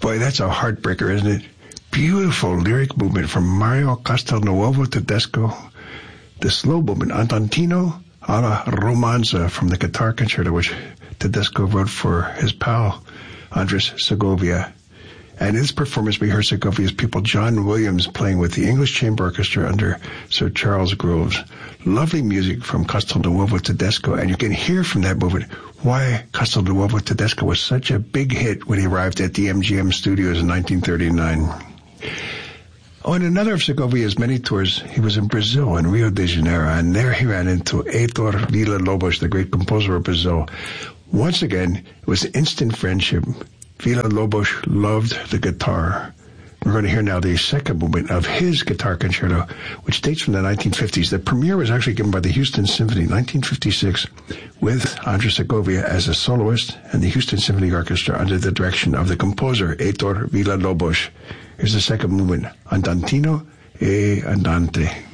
Boy, that's a heartbreaker, isn't it? Beautiful lyric movement from Mario Castelnuovo Tedesco. The slow movement, Andantino alla Romanza, from the guitar concerto, which Tedesco wrote for his pal, Andres Segovia. And in this performance, we heard Segovia's pupil John Williams playing with the English Chamber Orchestra under Sir Charles Groves. Lovely music from Castelnuovo Tedesco, and you can hear from that movement why Castelnuovo Tedesco was such a big hit when he arrived at the MGM studios in 1939. On another of Segovia's many tours, he was in Brazil, in Rio de Janeiro, and there he ran into Heitor Villa-Lobos, the great composer of Brazil. Once again, it was instant friendship. Villa-Lobos loved the guitar. We're going to hear now the second movement of his guitar concerto, which dates from the 1950s. The premiere was actually given by the Houston Symphony, 1956, with Andres Segovia as a soloist and the Houston Symphony Orchestra under the direction of the composer, Heitor Villa-Lobos. Here's the second movement, Andantino e Andante.